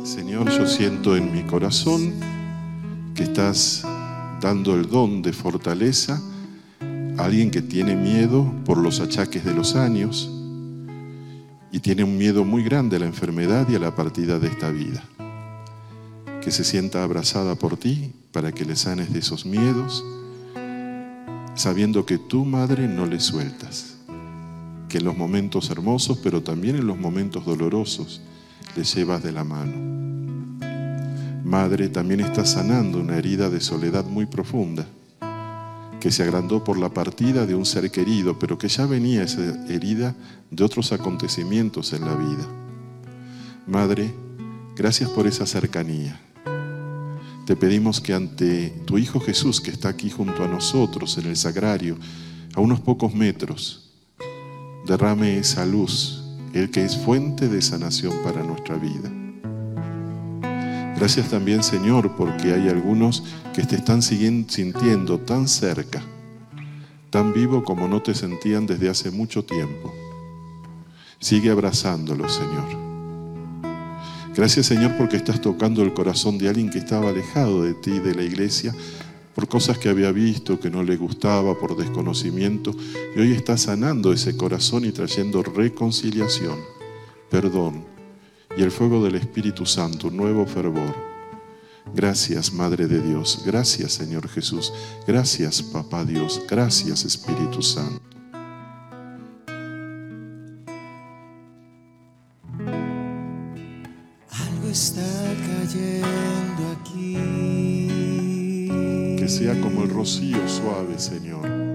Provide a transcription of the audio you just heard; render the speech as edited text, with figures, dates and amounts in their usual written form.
Señor, yo siento en mi corazón que estás dando el don de fortaleza a alguien que tiene miedo por los achaques de los años y tiene un miedo muy grande a la enfermedad y a la partida de esta vida. Que se sienta abrazada por ti para que le sanes de esos miedos, sabiendo que tú, Madre, no le sueltas. Que en los momentos hermosos, pero también en los momentos dolorosos, le llevas de la mano. Madre, también estás sanando una herida de soledad muy profunda, que se agrandó por la partida de un ser querido, pero que ya venía esa herida de otros acontecimientos en la vida. Madre, gracias por esa cercanía. Te pedimos que ante tu Hijo Jesús, que está aquí junto a nosotros en el sagrario, a unos pocos metros, derrame esa luz, el que es fuente de sanación para nuestra vida. Gracias también, Señor, porque hay algunos que te están sintiendo tan cerca, tan vivo como no te sentían desde hace mucho tiempo. Sigue abrazándolos, Señor. Gracias, Señor, porque estás tocando el corazón de alguien que estaba alejado de ti, de la iglesia, por cosas que había visto, que no le gustaba, por desconocimiento, y hoy estás sanando ese corazón y trayendo reconciliación, perdón, y el fuego del Espíritu Santo, un nuevo fervor. Gracias, Madre de Dios. Gracias, Señor Jesús. Gracias, Papá Dios. Gracias, Espíritu Santo. Algo está cayendo aquí. Que sea como el rocío suave, Señor.